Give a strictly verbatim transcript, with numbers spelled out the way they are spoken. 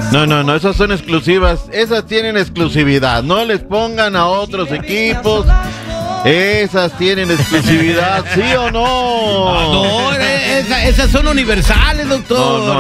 No, no, no, esas son exclusivas. Esas tienen exclusividad. No les pongan a otros equipos. Esas tienen exclusividad, ¿sí o no? Ah, no, esa- esas son universales, doctor. No, no.